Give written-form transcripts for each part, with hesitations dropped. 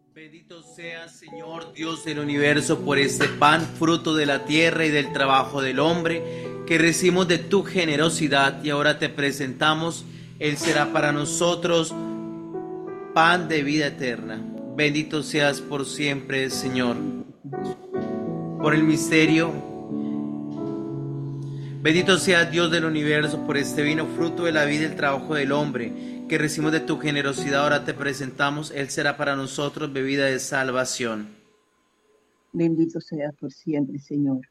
Bendito seas, Señor Dios del universo, por este pan, fruto de la tierra y del trabajo del hombre, que recibimos de tu generosidad y ahora te presentamos. Él será para nosotros pan de vida eterna. Bendito seas por siempre, Señor. Por el misterio, bendito sea Dios del universo, por este vino, fruto de la vida y el trabajo del hombre, que recibimos de tu generosidad, ahora te presentamos. Él será para nosotros bebida de salvación. Bendito seas por siempre, Señor.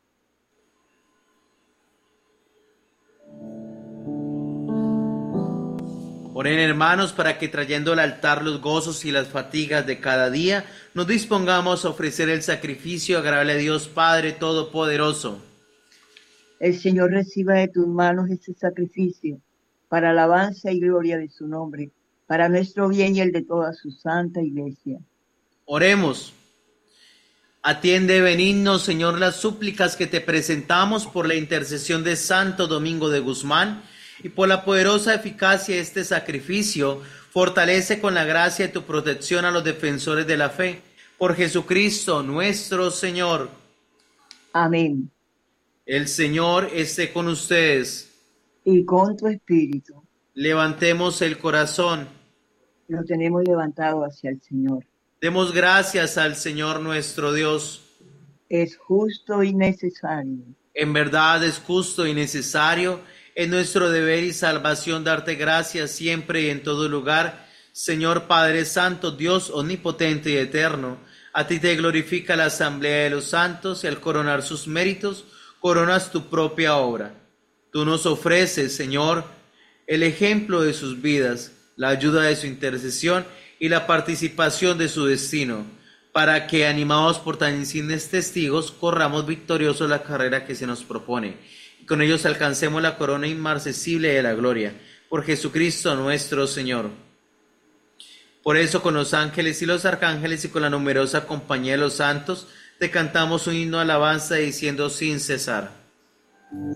Oren, hermanos, para que trayendo al altar los gozos y las fatigas de cada día, nos dispongamos a ofrecer el sacrificio agradable a Dios Padre Todopoderoso. El Señor reciba de tus manos este sacrificio, para alabanza y gloria de su nombre, para nuestro bien y el de toda su santa iglesia. Oremos. Atiende benigno, Señor, las súplicas que te presentamos por la intercesión de Santo Domingo de Guzmán y por la poderosa eficacia de este sacrificio. Fortalece con la gracia de tu protección a los defensores de la fe. Por Jesucristo nuestro Señor. Amén. El Señor esté con ustedes. Y con tu espíritu. Levantemos el corazón. Lo tenemos levantado hacia el Señor. Demos gracias al Señor nuestro Dios. Es justo y necesario. En verdad es justo y necesario, es nuestro deber y salvación darte gracias siempre y en todo lugar. Señor Padre Santo, Dios omnipotente y eterno, a ti te glorifica la asamblea de los santos y al coronar sus méritos, coronas tu propia obra. Tú nos ofreces, Señor, el ejemplo de sus vidas, la ayuda de su intercesión y la participación de su destino, para que, animados por tan insignes testigos, corramos victoriosos la carrera que se nos propone, y con ellos alcancemos la corona inmarcesible de la gloria, por Jesucristo nuestro Señor. Por eso, con los ángeles y los arcángeles y con la numerosa compañía de los santos, te cantamos un himno de alabanza diciendo sin cesar.